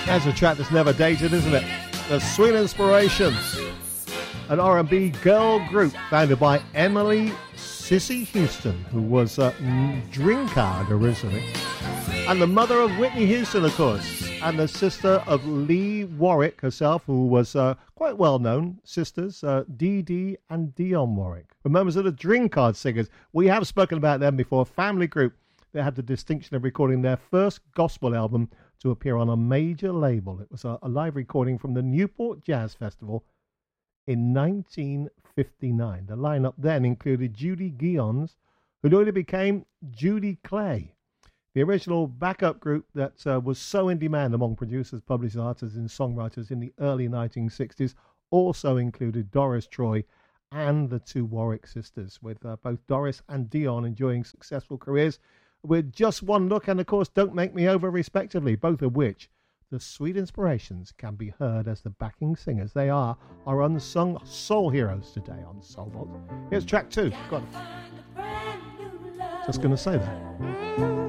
That's a track that's never dated, isn't it? The Sweet Inspirations, an R&B girl group founded by Emily Sissy Houston, who was a Drinkard originally, and the mother of Whitney Houston, of course, and the sister of Lee Warwick herself, who was quite well-known sisters, Dee Dee and Dionne Warwick. The members of the Drinkard Singers. We have spoken about them before. A family group that had the distinction of recording their first gospel album to appear on a major label. It was a live recording from the Newport Jazz Festival in 1959. The lineup then included Judy Guions, who later became Judy Clay. The original backup group that was so in demand among producers, publishers, artists, and songwriters in the early 1960s also included Doris Troy and the two Warwick sisters, with both Doris and Dionne enjoying successful careers with Just One Look and, of course, Don't Make Me Over, respectively, both of which the Sweet Inspirations can be heard as the backing singers. They are our unsung soul heroes today on Soul Vault. Here's track 2. Just going to say that.